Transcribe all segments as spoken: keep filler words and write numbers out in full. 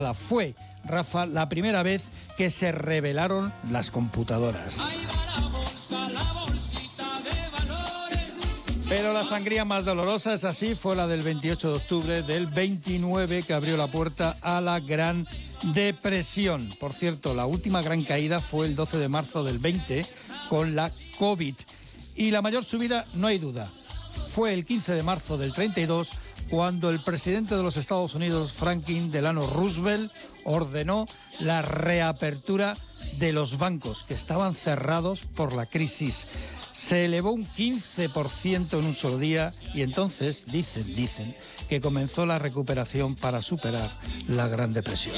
Fue, Rafa, la primera vez que se revelaron las computadoras. Pero la sangría más dolorosa, es así, fue la del veintiocho de octubre del veintinueve, que abrió la puerta a la Gran Depresión. Por cierto, la última gran caída fue el doce de marzo del veinte con la COVID. Y la mayor subida, no hay duda, fue el quince de marzo del treinta y dos, cuando el presidente de los Estados Unidos, Franklin Delano Roosevelt, ordenó la reapertura de los bancos, que estaban cerrados por la crisis. Se elevó un quince por ciento en un solo día y entonces, dicen, dicen, que comenzó la recuperación para superar la Gran Depresión.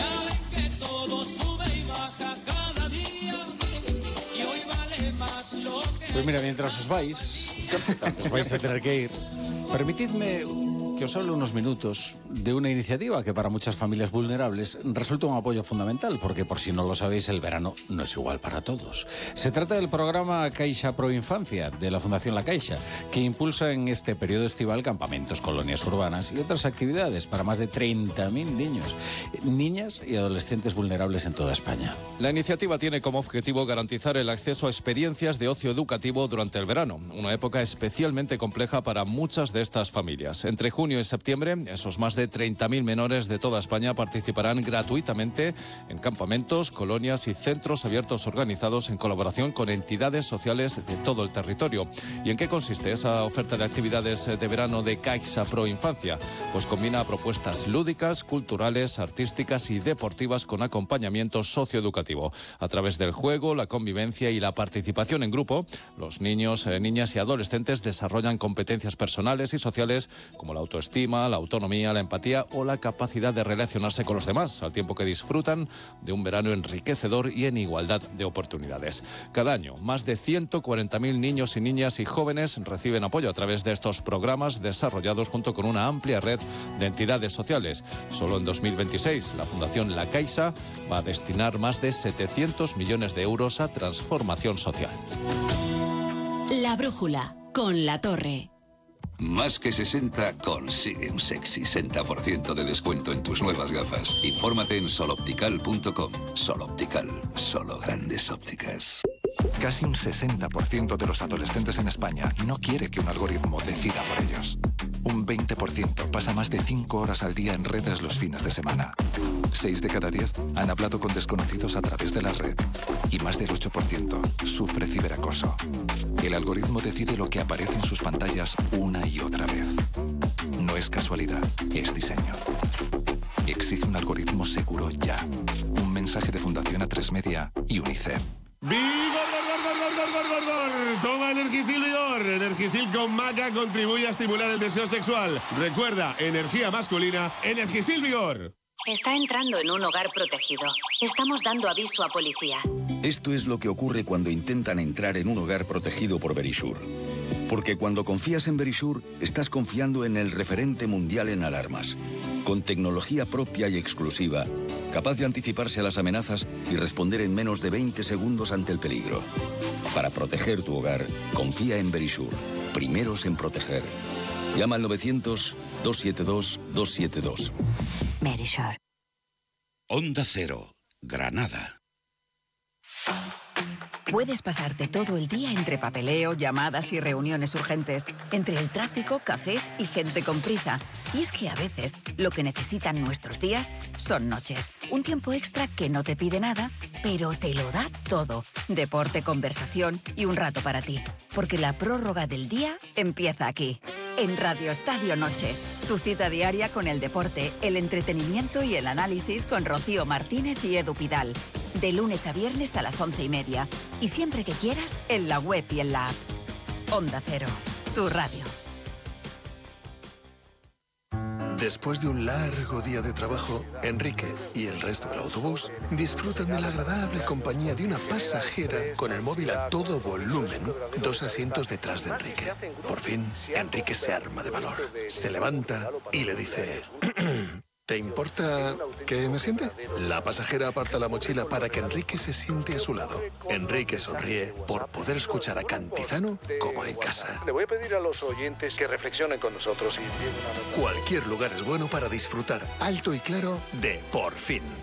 Pues mira, mientras os vais, os vais a tener que ir, permitidme que os hable unos minutos de una iniciativa que para muchas familias vulnerables resulta un apoyo fundamental, porque por si no lo sabéis, el verano no es igual para todos. Se trata del programa Caixa Pro Infancia de la Fundación La Caixa, que impulsa en este periodo estival campamentos, colonias urbanas y otras actividades para más de treinta mil niños, niñas y adolescentes vulnerables en toda España. La iniciativa tiene como objetivo garantizar el acceso a experiencias de ocio educativo durante el verano, una época especialmente compleja para muchas de estas familias. Entre junio y septiembre, esos más de treinta mil menores de toda España participarán gratuitamente en campamentos, colonias y centros abiertos organizados en colaboración con entidades sociales de todo el territorio. ¿Y en qué consiste esa oferta de actividades de verano de Caixa Pro Infancia? Pues combina propuestas lúdicas, culturales, artísticas y deportivas con acompañamiento socioeducativo. A través del juego, la convivencia y la participación en grupo, los niños, eh, niñas y adolescentes desarrollan competencias personales y sociales como la autoestima, la autonomía, la empatía o la capacidad de relacionarse con los demás, al tiempo que disfrutan de un verano enriquecedor y en igualdad de oportunidades. Cada año, más de ciento cuarenta mil niños y niñas y jóvenes reciben apoyo a través de estos programas desarrollados junto con una amplia red de entidades sociales. Solo en dos mil veintiséis, la Fundación La Caixa va a destinar más de setecientos millones de euros a transformación social. La brújula, con La Torre. Más que sesenta consigue un sexy sesenta por ciento de descuento en tus nuevas gafas. Infórmate en soloptical punto com. Soloptical, solo grandes ópticas. Casi un sesenta por ciento de los adolescentes en España no quiere que un algoritmo decida por ellos. Un veinte por ciento pasa más de cinco horas al día en redes los fines de semana. seis de cada diez han hablado con desconocidos a través de la red. Y más del ocho por ciento sufre ciberacoso. El algoritmo decide lo que aparece en sus pantallas una y otra vez. No es casualidad, es diseño. Exige un algoritmo seguro ya. Un mensaje de Fundación A tres Media y UNICEF. ¡Vigor, gor, gor, gor, gor, gor, gor, gor! Toma Energisil Vigor. Energisil con maca contribuye a estimular el deseo sexual. Recuerda, energía masculina, Energisil Vigor. Está entrando en un hogar protegido. Estamos dando aviso a policía. Esto es lo que ocurre cuando intentan entrar en un hogar protegido por Verisure. Porque cuando confías en Verisure, estás confiando en el referente mundial en alarmas. Con tecnología propia y exclusiva, capaz de anticiparse a las amenazas y responder en menos de veinte segundos ante el peligro. Para proteger tu hogar, confía en Verisure. Primeros en proteger. Llama al novecientos, dos siete dos, dos siete dos. Verisure. Onda Cero, Granada. Puedes pasarte todo el día entre papeleo, llamadas y reuniones urgentes, entre el tráfico, cafés y gente con prisa. Y es que a veces lo que necesitan nuestros días son noches. Un tiempo extra que no te pide nada, pero te lo da todo. Deporte, conversación y un rato para ti. Porque la prórroga del día empieza aquí. En Radio Estadio Noche, tu cita diaria con el deporte, el entretenimiento y el análisis con Rocío Martínez y Edu Pidal. De lunes a viernes a las once y media. Y siempre que quieras, en la web y en la app. Onda Cero, tu radio. Después de un largo día de trabajo, Enrique y el resto del autobús disfrutan de la agradable compañía de una pasajera con el móvil a todo volumen, dos asientos detrás de Enrique. Por fin, Enrique se arma de valor, se levanta y le dice: ¿Te importa que me siente? La pasajera aparta la mochila para que Enrique se siente a su lado. Enrique sonríe por poder escuchar a Cantizano como en casa. Le voy a pedir a los oyentes que reflexionen con nosotros y... Cualquier lugar es bueno para disfrutar alto y claro de Por Fin.